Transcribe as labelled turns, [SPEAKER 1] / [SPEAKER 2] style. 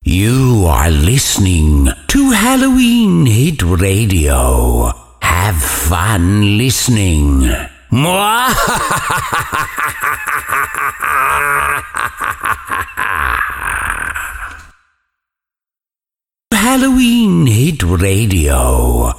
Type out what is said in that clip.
[SPEAKER 1] You are listening to Halloween Hit Radio. Have fun listening. Halloween Hit Radio.